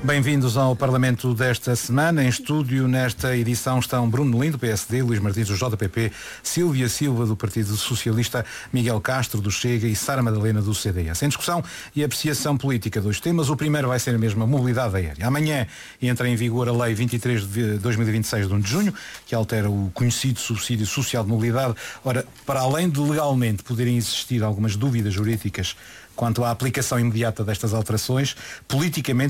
Bem-vindos ao Parlamento desta semana. Em estúdio, nesta edição, estão Bruno Lindo, PSD, Luís Martins, do JPP, Sílvia Silva, do Partido Socialista, Miguel Castro, do Chega e Sara Madalena, do CDS. Em discussão e apreciação política dos temas, o primeiro vai ser a mesma mobilidade aérea. Amanhã entra em vigor a Lei 23 de 2026, de 1 de junho, que altera o conhecido subsídio social de mobilidade. Ora, para além de legalmente poderem existir algumas dúvidas jurídicas quanto à aplicação imediata destas alterações, politicamente